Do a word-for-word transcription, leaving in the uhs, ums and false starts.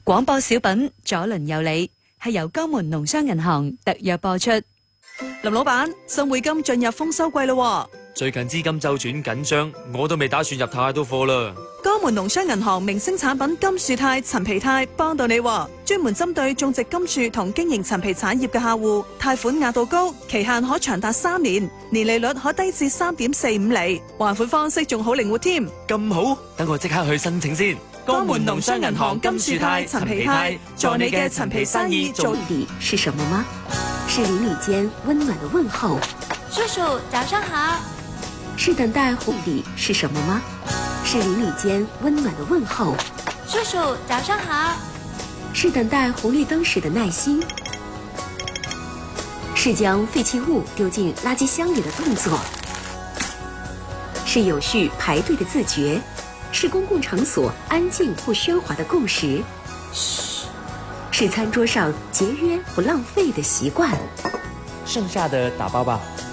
廣播小品左鄰右里係由江門農商銀行特約播出。 林老闆，新匯金進入豐收季咯， 最近資金周轉緊張，我都未打算入太多貨啦。 江門農商銀行明星產品金樹肽、陳皮肽幫到你，專門針對種植金樹同經營陳皮產業嘅客戶，貸款額度高，期限可長達三年，年利率可低至三點四五厘，還款方式仲好靈活添。 咁好，等我即刻去申請先。 江門農商銀行金樹肽、陳皮肽，助你嘅陳皮生意做。 禮是什麼嗎？是鄰里間溫暖的問候。 叔叔早上好。 是等待紅禮是什麼嗎？是鄰里間溫暖的問候。 叔叔早上好。 是等待紅綠燈時的耐心。是將廢棄物丟進垃圾箱裡的動作。是有序排隊的自覺。是公共場所安靜不喧嘩的共識。噓，是餐桌上節約不浪費的習慣。 剩下的打包吧。